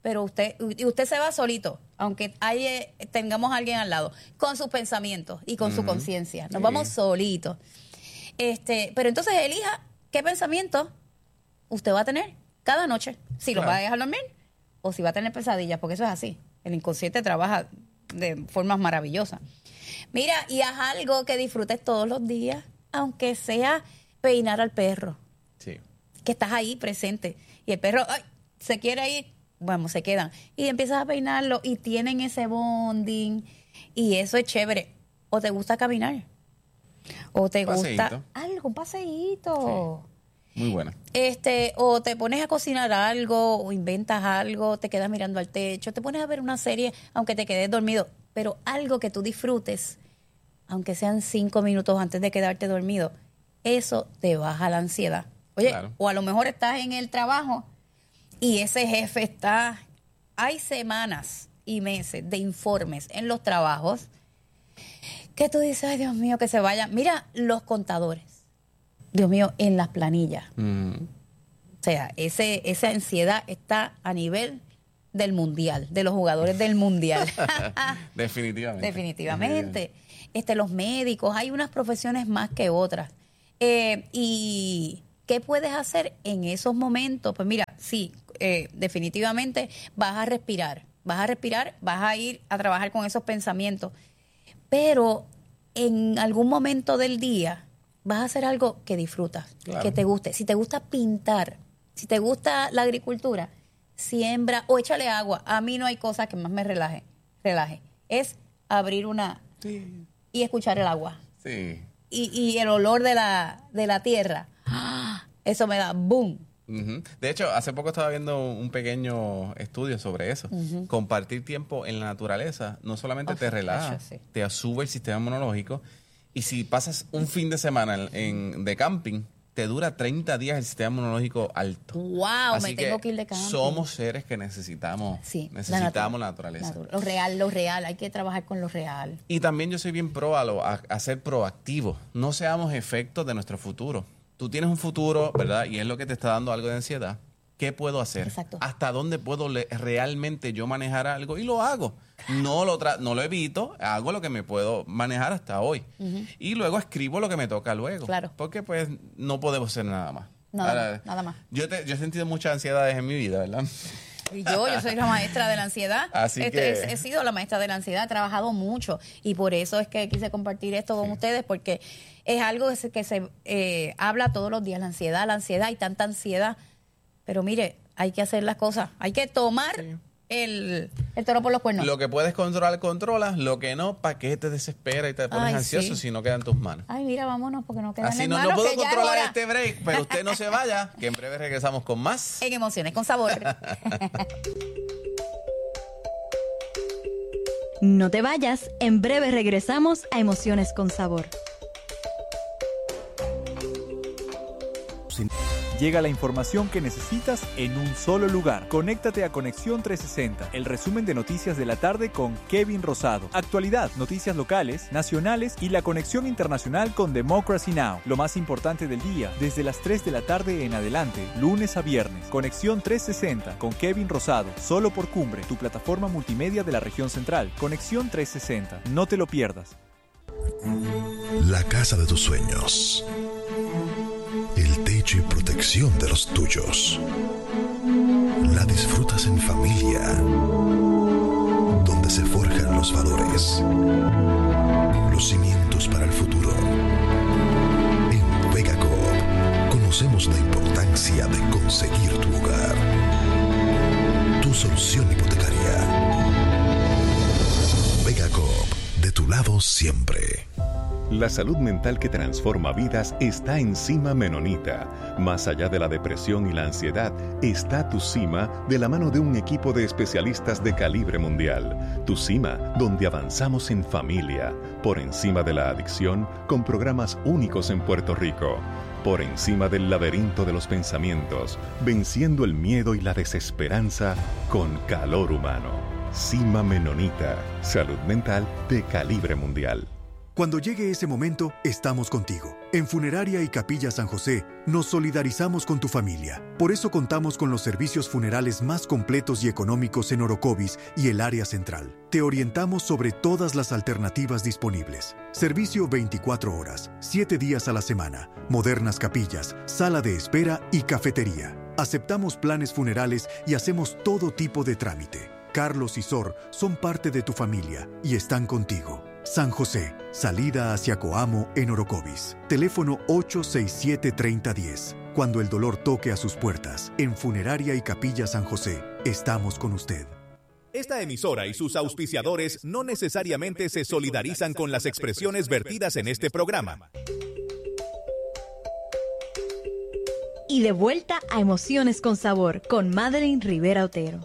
pero usted se va solito, aunque tengamos a alguien al lado, con sus pensamientos y con su conciencia. Nos vamos solitos. Pero entonces elija qué pensamiento usted va a tener cada noche. Si lo va a dejar dormir o si va a tener pesadillas, porque eso es así. El inconsciente trabaja de formas maravillosas. Mira, y haz algo que disfrutes todos los días, aunque sea peinar al perro. Sí. Que estás ahí presente. Y el perro se quiere ir, bueno, se quedan. Y empiezas a peinarlo y tienen ese bonding. Y eso es chévere. O te gusta caminar. O te gusta algo, un paseíto. Sí. Muy buena. O te pones a cocinar algo, o inventas algo, te quedas mirando al techo, te pones a ver una serie, aunque te quedes dormido. Pero algo que tú disfrutes, aunque sean 5 minutos antes de quedarte dormido, eso te baja la ansiedad. Oye, claro. O a lo mejor estás en el trabajo y ese jefe está... Hay semanas y meses de informes en los trabajos que tú dices, ay, Dios mío, que se vayan. Mira, los contadores, Dios mío, en las planillas. O sea, esa ansiedad está a nivel del mundial, de los jugadores del mundial. Definitivamente. Los médicos, hay unas profesiones más que otras. ¿Y qué puedes hacer en esos momentos? Pues mira, sí, definitivamente vas a respirar, vas a ir a trabajar con esos pensamientos, pero en algún momento del día vas a hacer algo que disfrutas, claro, que te guste. Si te gusta pintar, si te gusta la agricultura, siembra o échale agua. A mí no hay cosa que más me relaje. Es abrir sí, y escuchar el agua. Sí. Y el olor de la tierra. Eso me da boom. De hecho, hace poco estaba viendo un pequeño estudio sobre eso. Compartir tiempo en la naturaleza no solamente te relaja, te sube el sistema inmunológico. Y si pasas un fin de semana de camping, te dura 30 días el sistema inmunológico alto. ¡Wow! Así me tengo que ir de camping. Somos seres que necesitamos la naturaleza. Lo real. Hay que trabajar con lo real. Y también yo soy bien pro a ser proactivo. No seamos efectos de nuestro futuro. Tú tienes un futuro, ¿verdad? Y es lo que te está dando algo de ansiedad. ¿Qué puedo hacer? Exacto. ¿Hasta dónde puedo realmente yo manejar algo? Y lo hago. No lo evito, hago lo que me puedo manejar hasta hoy. Y luego escribo lo que me toca luego. Claro. Porque pues no podemos hacer nada más. Nada más. Yo he sentido muchas ansiedades en mi vida, ¿verdad? Y yo soy la maestra de la ansiedad. Así que... He sido la maestra de la ansiedad, he trabajado mucho. Y por eso es que quise compartir esto con ustedes, porque es algo que se habla todos los días, la ansiedad, hay tanta ansiedad. Pero mire, hay que hacer las cosas, hay que tomar el toro por los cuernos. Lo que puedes controlar, controlas. Lo que no, ¿para qué te desesperas y te pones ansioso si no queda en tus manos? Ay, mira, vámonos, porque no queda en Así manos. No puedo controlar este break, pero usted no se vaya, que en breve regresamos con más. En Emociones con Sabor. No te vayas, en breve regresamos a Emociones con Sabor. Llega la información que necesitas en un solo lugar. Conéctate a Conexión 360, el resumen de noticias de la tarde con Kevin Rosado. Actualidad, noticias locales, nacionales y la conexión internacional con Democracy Now! Lo más importante del día, desde las 3 de la tarde en adelante, lunes a viernes. Conexión 360 con Kevin Rosado, solo por Cumbre, tu plataforma multimedia de la región central. Conexión 360, no te lo pierdas. La casa de tus sueños. El techo y protección de los tuyos. La disfrutas en familia, donde se forjan los valores, los cimientos para el futuro. En Vega Coop conocemos la importancia de conseguir tu hogar. Tu solución hipotecaria. Vega Coop, de tu lado siempre. La salud mental que transforma vidas está en Cima Menonita. Más allá de la depresión y la ansiedad, está Tu Cima de la mano de un equipo de especialistas de calibre mundial. Tu Cima, donde avanzamos en familia, por encima de la adicción, con programas únicos en Puerto Rico. Por encima del laberinto de los pensamientos, venciendo el miedo y la desesperanza con calor humano. Cima Menonita, salud mental de calibre mundial. Cuando llegue ese momento, estamos contigo. En Funeraria y Capilla San José, nos solidarizamos con tu familia. Por eso contamos con los servicios funerales más completos y económicos en Orocovis y el área central. Te orientamos sobre todas las alternativas disponibles. Servicio 24 horas, 7 días a la semana, modernas capillas, sala de espera y cafetería. Aceptamos planes funerales y hacemos todo tipo de trámite. Carlos y Sor son parte de tu familia y están contigo. San José, salida hacia Coamo en Orocovis. Teléfono 867-3010. Cuando el dolor toque a sus puertas, en Funeraria y Capilla San José, estamos con usted. Esta emisora y sus auspiciadores no necesariamente se solidarizan con las expresiones vertidas en este programa. Y de vuelta a Emociones con Sabor con Madeline Rivera Otero.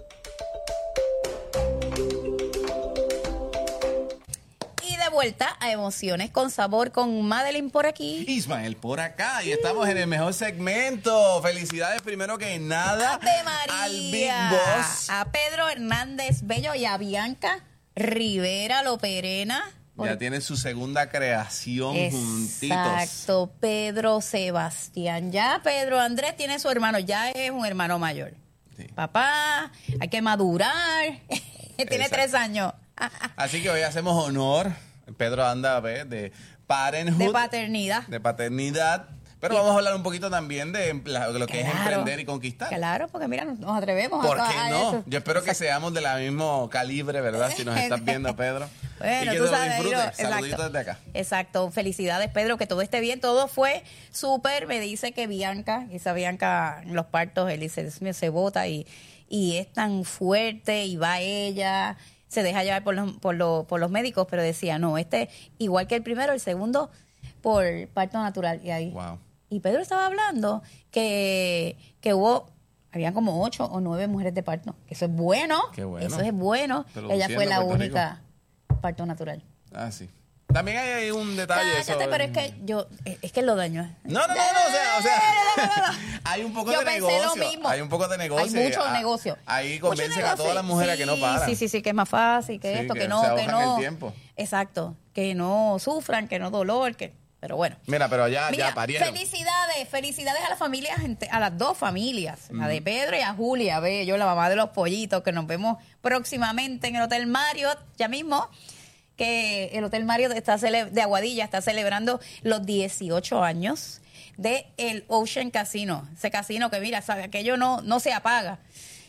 Vuelta a Emociones con Sabor con Madeline por aquí. Ismael por acá. Y estamos en el mejor segmento. Felicidades primero que nada ¡Ave María! Al Big Boss. A Pedro Hernández Bello y a Bianca Rivera Loperena. Ya tienen su segunda creación juntitos. Exacto, Pedro Sebastián. Ya Pedro Andrés tiene su hermano, ya es un hermano mayor. Sí. Papá, hay que madurar. Tiene 3 años. Así que hoy hacemos honor. Pedro anda de parenthood. De paternidad. De paternidad. Pero vamos a hablar un poquito también de lo que es emprender y conquistar. Claro, porque mira, nos atrevemos ¿Por qué no? eso. Yo espero que seamos de la mismo calibre, ¿verdad? Si nos estás viendo, Pedro. Bueno, y que tú te sabes, lo disfrutes. Saluditos desde acá. Exacto. Felicidades, Pedro, que todo esté bien. Todo fue súper. Me dice que Bianca, esa Bianca en los partos, él dice, Dios mío, se bota y es tan fuerte y va ella... Se deja llevar por los médicos, pero decía, no, igual que el primero, el segundo, por parto natural. Y ahí. Wow. Y Pedro estaba hablando que habían como 8 o 9 mujeres de parto. Que eso es bueno. Qué bueno. Eso es bueno. Ella fue la única parto natural. Ah, sí. También hay un detalle. Cállate, pero es que lo daño. No, o sea, hay un poco de negocio. Lo mismo. Hay un poco de negocio. Hay mucho negocio. Ahí convencen a todas las mujeres a que no paran. Sí, que es más fácil, que esto, que no. el tiempo. Exacto, que no sufran, que no dolor, pero bueno. Mira, pero ya parieron. Felicidades a las familias, a las 2 familias, a de Pedro y a Julia, yo la mamá de los pollitos, que nos vemos próximamente en el Hotel Marriott, ya mismo. Que el Hotel Marriott de Aguadilla está celebrando los 18 años de el Ocean Casino. Ese casino que, mira, sabe, aquello no se apaga.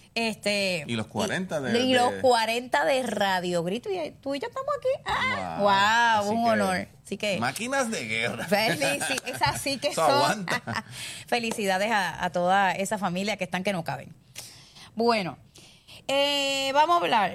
Y los 40 los 40 de Radio Grito. Y tú y yo estamos aquí. Wow, un honor. Así que, máquinas de guerra. Es así que son. Felicidades a toda esa familia que están que no caben. Bueno, vamos a hablar.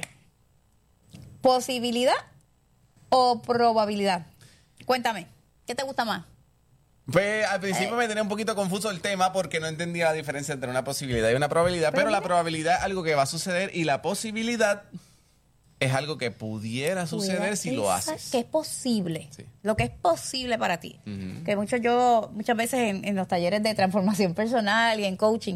Posibilidad o probabilidad. Cuéntame, ¿qué te gusta más? Pues al principio me tenía un poquito confuso el tema porque no entendía la diferencia entre una posibilidad y una probabilidad, pero la probabilidad es algo que va a suceder y la posibilidad es algo que pudiera suceder si lo haces. Que es posible, sí. Lo que es posible para ti. Uh-huh. Que muchas veces en los talleres de transformación personal y en coaching,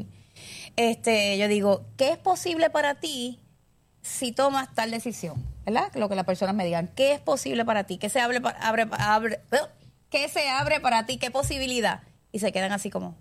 yo digo, ¿qué es posible para ti si tomas tal decisión? ¿Verdad? Lo que las personas me digan, ¿qué es posible para ti? ¿Qué se abre ¿qué se abre para ti? ¿Qué posibilidad? Y se quedan así como,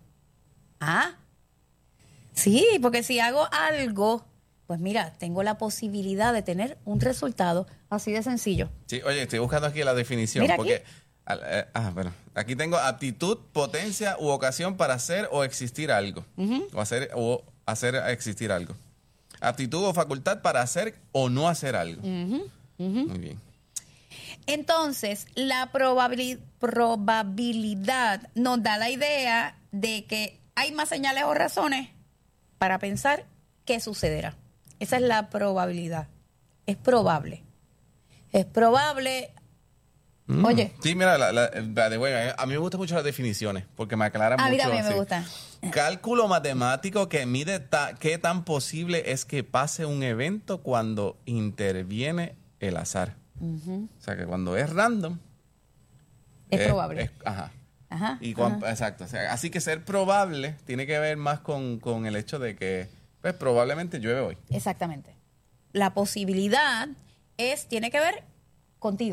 sí, porque si hago algo, pues mira, tengo la posibilidad de tener un resultado así de sencillo. Sí, oye, estoy buscando aquí la definición. Mira porque bueno, aquí tengo aptitud, potencia u ocasión para hacer o existir algo. Uh-huh. O hacer existir algo. Aptitud o facultad para hacer o no hacer algo. Uh-huh. Uh-huh. Muy bien. Entonces, la probabilidad nos da la idea de que hay más señales o razones para pensar qué sucederá. Esa es la probabilidad. Es probable. Es probable. Oye. Sí, mira, a mí me gustan mucho las definiciones porque me aclaran mucho. A mí también me gusta. Cálculo matemático que mide qué tan posible es que pase un evento cuando interviene el azar. Uh-huh. O sea, que cuando es random... Es probable. Ajá. Ajá. Exacto. O sea, así que ser probable tiene que ver más con el hecho de que pues, probablemente llueve hoy. Exactamente. La posibilidad tiene que ver contigo.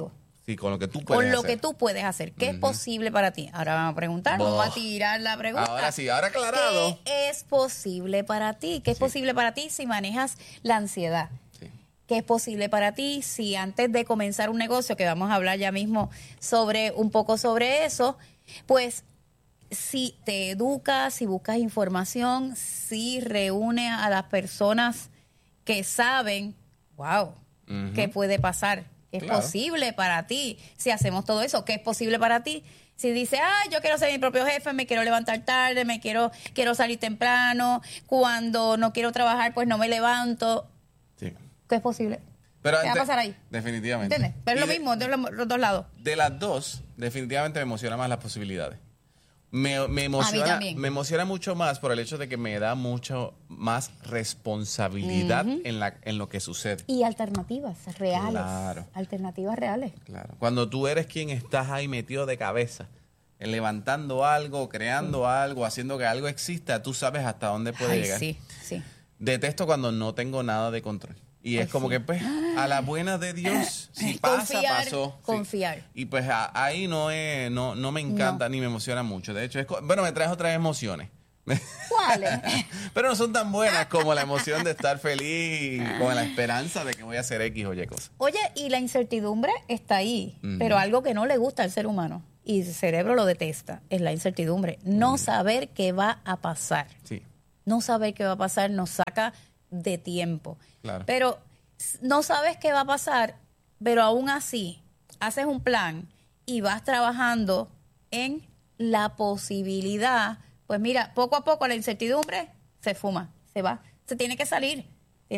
Sí, con lo que tú puedes Con lo hacer. que tú puedes hacer. ¿Qué es posible para ti? Ahora vamos a preguntar, vamos a tirar la pregunta. Ahora sí, ahora aclarado. ¿Qué es posible para ti? ¿Qué es posible para ti si manejas la ansiedad? ¿Qué es posible para ti si antes de comenzar un negocio, que vamos a hablar ya mismo un poco sobre eso, pues si te educas, si buscas información, si reúnes a las personas que saben, ¿qué puede pasar? ¿Qué es posible para ti si hacemos todo eso? ¿Qué es posible para ti? Si dices, yo quiero ser mi propio jefe, me quiero levantar tarde, quiero salir temprano, cuando no quiero trabajar, pues no me levanto. Sí. ¿Qué es posible? Pero ¿Qué va a pasar ahí? Definitivamente. ¿Entiendes? Pero es lo mismo de los dos lados. De las dos, definitivamente me emociona más las posibilidades. Me emociona mucho más por el hecho de que me da mucho más responsabilidad en lo que sucede. Y alternativas reales. Claro. Alternativas reales. Claro. Cuando tú eres quien estás ahí metido de cabeza, levantando algo, creando algo, haciendo que algo exista, tú sabes hasta dónde puede llegar. Sí. Detesto cuando no tengo nada de control. Y es como que, pues, a la buena de Dios, si pasa, pasó. Confiar. Sí. Y pues ahí no me encanta ni me emociona mucho. De hecho, me traes otras emociones. ¿Cuáles? Pero no son tan buenas como la emoción de estar feliz con la esperanza de que voy a hacer X o Y cosas. Oye, y la incertidumbre está ahí, pero algo que no le gusta al ser humano y el cerebro lo detesta es la incertidumbre. No saber qué va a pasar. Sí. No saber qué va a pasar nos saca de tiempo. Claro. Pero no sabes qué va a pasar, pero aún así haces un plan y vas trabajando en la posibilidad. Pues mira, poco a poco la incertidumbre se fuma, se va. Se tiene que salir.